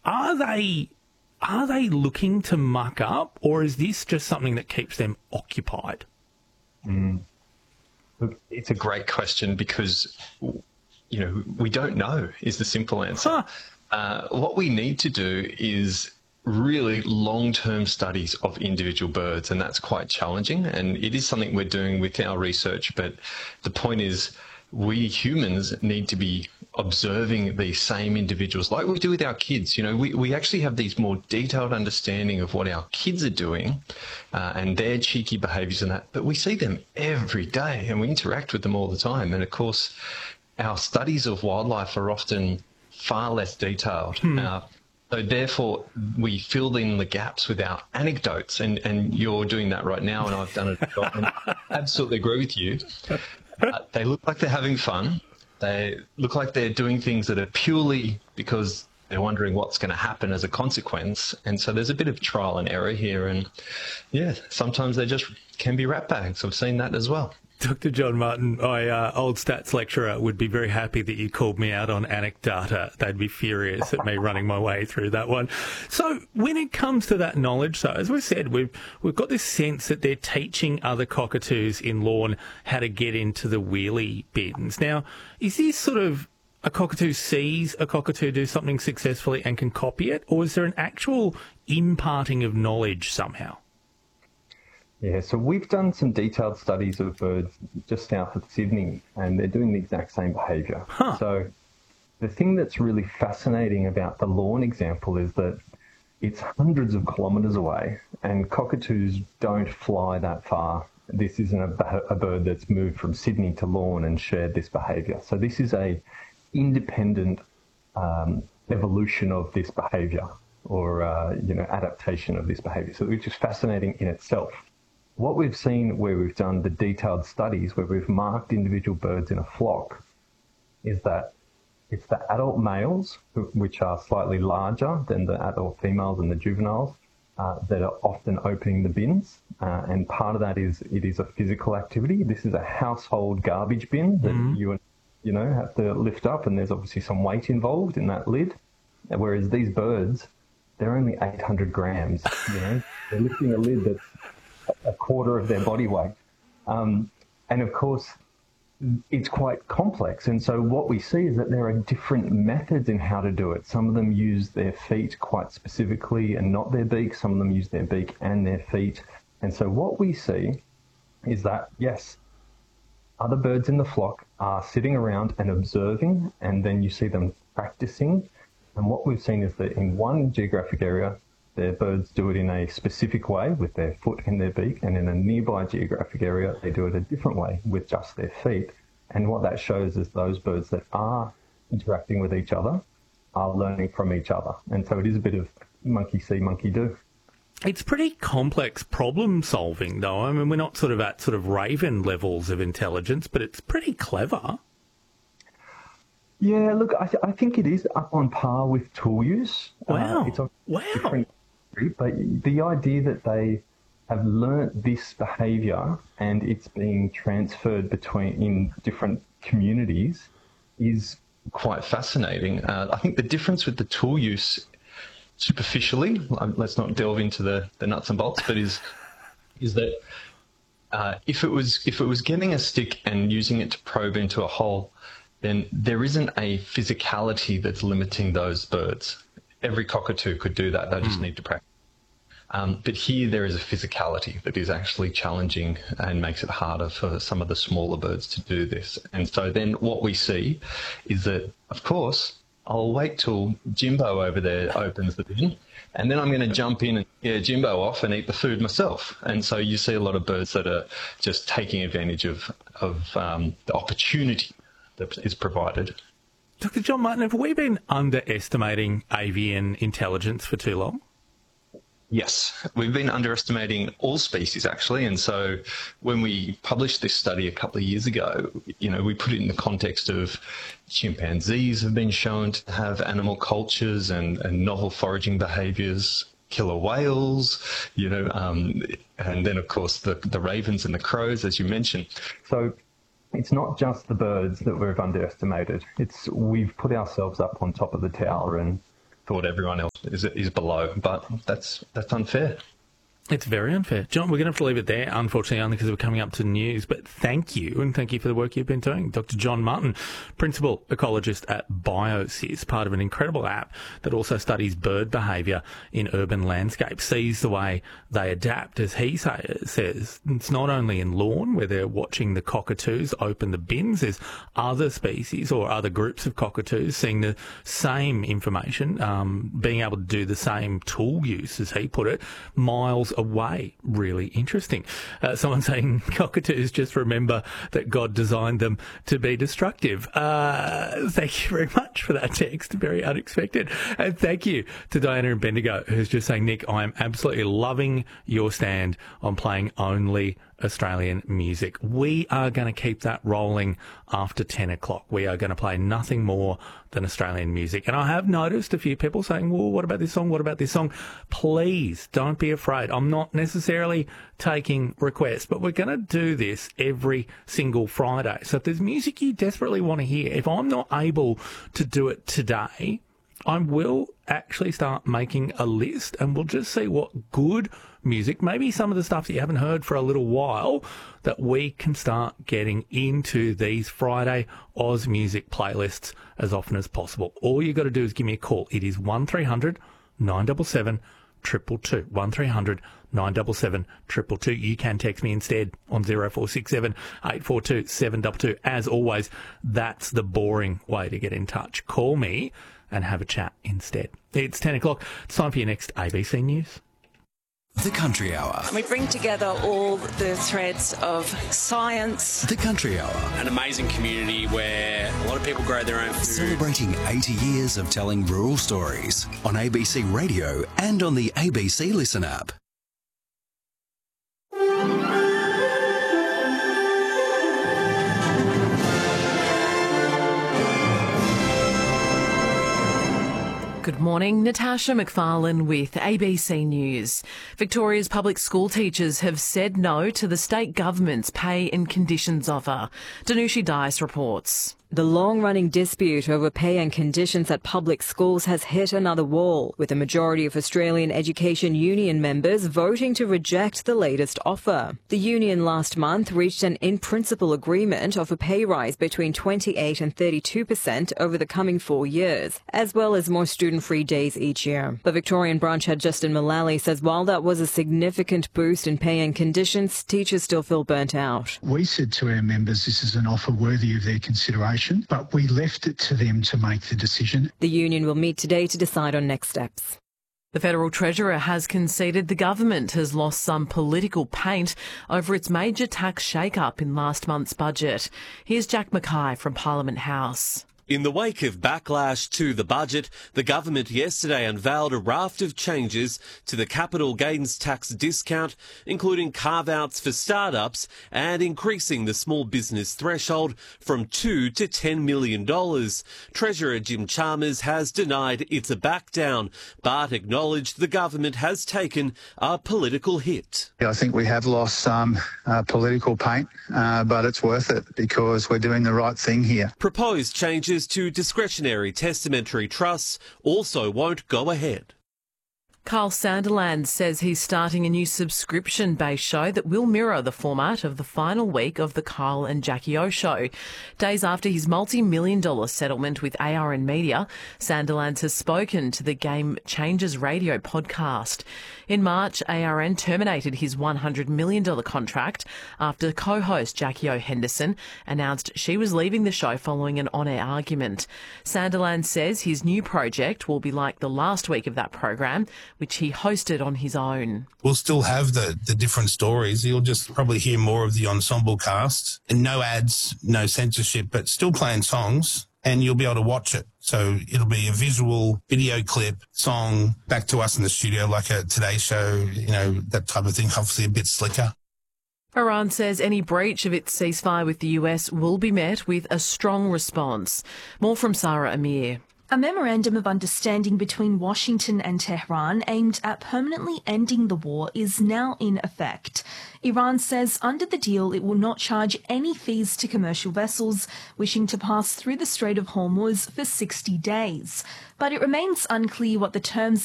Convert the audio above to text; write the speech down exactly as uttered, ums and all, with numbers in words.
are they are they looking to muck up, or is this just something that keeps them occupied? Mm. Look, it's a great question because, you know, we don't know is the simple answer. Huh. Uh, what we need to do is really long-term studies of individual birds, and that's quite challenging, and it is something we're doing with our research. But the point is, we humans need to be observing these same individuals like we do with our kids. You know, we, we actually have these more detailed understanding of what our kids are doing uh, and their cheeky behaviours and that, but we see them every day and we interact with them all the time. And of course, our studies of wildlife are often far less detailed. Hmm. Uh, so therefore, we fill in the gaps with our anecdotes, and, and you're doing that right now, and I've done it. And I absolutely agree with you. Uh, they look like they're having fun. They look like they're doing things that are purely because they're wondering what's going to happen as a consequence. And so there's a bit of trial and error here. And yeah, sometimes they just can be rat bags. I've seen that as well. Doctor John Martin, my uh, old stats lecturer would be very happy that you called me out on anecdata. They'd be furious at me running my way through that one. So when it comes to that knowledge, so as we said, we've we've got this sense that they're teaching other cockatoos in Lorne how to get into the wheelie bins. Now, is this sort of a cockatoo sees a cockatoo do something successfully and can copy it, or is there an actual imparting of knowledge somehow? Yeah, so we've done some detailed studies of birds just south of Sydney, and they're doing the exact same behaviour. Huh. So the thing that's really fascinating about the Lorne example is that it's hundreds of kilometres away, and cockatoos don't fly that far. This isn't a, a bird that's moved from Sydney to Lorne and shared this behaviour. So this is a independent um, evolution of this behaviour, or uh, you know, adaptation of this behaviour, so which is fascinating in itself. What we've seen where we've done the detailed studies, where we've marked individual birds in a flock, is that it's the adult males, which are slightly larger than the adult females and the juveniles, uh, that are often opening the bins. Uh, and part of that is it is a physical activity. This is a household garbage bin that mm-hmm. you you know have to lift up, and there's obviously some weight involved in that lid. Whereas these birds, they're only eight hundred grams. You know, they're lifting a lid that's a quarter of their body weight. Um, and of course, it's quite complex. And so what we see is that there are different methods in how to do it. Some of them use their feet quite specifically and not their beak. Some of them use their beak and their feet. And so what we see is that, yes, other birds in the flock are sitting around and observing, and then you see them practicing. And what we've seen is that in one geographic area, their birds do it in a specific way with their foot and their beak, and in a nearby geographic area, they do it a different way with just their feet. And what that shows is those birds that are interacting with each other are learning from each other. And so it is a bit of monkey see, monkey do. It's pretty complex problem solving, though. I mean, we're not sort of at sort of raven levels of intelligence, but it's pretty clever. Yeah, look, I, th- I think it is up on par with tool use. Wow. Uh, it's a wow. different, but the idea that they have learnt this behaviour and it's being transferred between in different communities is quite fascinating. Uh, I think the difference with the tool use, superficially, um, let's not delve into the, the nuts and bolts, but is is that uh, if it was if it was getting a stick and using it to probe into a hole, then there isn't a physicality that's limiting those birds. Every cockatoo could do that. They just mm. need to practice. Um, but here there is a physicality that is actually challenging and makes it harder for some of the smaller birds to do this. And so then what we see is that, of course, I'll wait till Jimbo over there opens the bin, and then I'm going to jump in and scare Jimbo off and eat the food myself. And so you see a lot of birds that are just taking advantage of, of um, the opportunity that is provided. Doctor John Martin, have we been underestimating avian intelligence for too long? Yes, we've been underestimating all species, actually. And so when we published this study a couple of years ago, you know, we put it in the context of chimpanzees have been shown to have animal cultures and, and novel foraging behaviours, killer whales, you know, um, and then, of course, the, the ravens and the crows, as you mentioned. So it's not just the birds that we've underestimated. It's we've put ourselves up on top of the tower and thought everyone else is is below. But that's that's unfair. It's very unfair. John, we're going to have to leave it there, unfortunately, only because we're coming up to news. But thank you, and thank you for the work you've been doing. Doctor John Martin, Principal Ecologist at BioSys, part of an incredible app that also studies bird behaviour in urban landscapes, sees the way they adapt. As he say, says, it's not only in lawn, where they're watching the cockatoos open the bins, there's other species or other groups of cockatoos seeing the same information, um, being able to do the same tool use, as he put it, miles away. Really interesting. Uh, someone saying cockatoos just remember that God designed them to be destructive. Uh, thank you very much for that text. Very unexpected. And thank you to Diana in Bendigo, who's just saying, Nick, I am absolutely loving your stand on playing only Australian music. We are going to keep that rolling after ten o'clock. We are going to play nothing more than Australian music. And I have noticed a few people saying, well, what about this song? What about this song? Please don't be afraid. I'm not necessarily taking requests, but we're going to do this every single Friday. So if there's music you desperately want to hear, if I'm not able to do it today, I will actually start making a list, and we'll just see what good music, maybe some of the stuff that you haven't heard for a little while, that we can start getting into these Friday Oz music playlists as often as possible. All you got to do is give me a call. It is one three hundred nine seven seven two two two. one three hundred nine seven seven two two two. You can text me instead on zero four six seven eight four two seven two two. As always, that's the boring way to get in touch. Call me and have a chat instead. It's ten o'clock. It's time for your next A B C News. The Country Hour. We bring together all the threads of science. The Country Hour. An amazing community where a lot of people grow their own food. Celebrating eighty years of telling rural stories on A B C Radio and on the A B C Listen app. Good morning, Natasha McFarlane with A B C News. Victoria's public school teachers have said no to the state government's pay and conditions offer. Danushi Dice reports. The long-running dispute over pay and conditions at public schools has hit another wall, with a majority of Australian Education Union members voting to reject the latest offer. The union last month reached an in-principle agreement of a pay rise between twenty-eight and thirty-two percent over the coming four years, as well as more student-free days each year. The Victorian branch head Justin Mullally says while that was a significant boost in pay and conditions, teachers still feel burnt out. We said to our members this is an offer worthy of their consideration, but we left it to them to make the decision. The union will meet today to decide on next steps. The Federal Treasurer has conceded the government has lost some political paint over its major tax shake-up in last month's budget. Here's Jack Mackay from Parliament House. In the wake of backlash to the budget, the government yesterday unveiled a raft of changes to the capital gains tax discount, including carve-outs for startups and increasing the small business threshold from two to ten million dollars. Treasurer Jim Chalmers has denied it's a back-down, but acknowledged the government has taken a political hit. I think we have lost some uh, political paint, uh, but it's worth it because we're doing the right thing here. Proposed changes to discretionary testamentary trusts also won't go ahead. Carl Sanderland says he's starting a new subscription-based show that will mirror the format of the final week of the Carl and Jackie O show. Days after his multi-million dollar settlement with A R N Media, Sanderland has spoken to the Game Changers radio podcast. In March, A R N terminated his one hundred million dollars contract after co-host Jackie O Henderson announced she was leaving the show following an on-air argument. Sanderland says his new project will be like the last week of that program, which he hosted on his own. We'll still have the, the different stories. You'll just probably hear more of the ensemble cast. And no ads, no censorship, but still playing songs, and you'll be able to watch it. So it'll be a visual video clip, song, back to us in the studio like a Today Show, you know, that type of thing, hopefully a bit slicker. Iran says any breach of its ceasefire with the U S will be met with a strong response. More from Sarah Amir. A memorandum of understanding between Washington and Tehran aimed at permanently ending the war is now in effect. Iran says under the deal it will not charge any fees to commercial vessels wishing to pass through the Strait of Hormuz for sixty days. But it remains unclear what the terms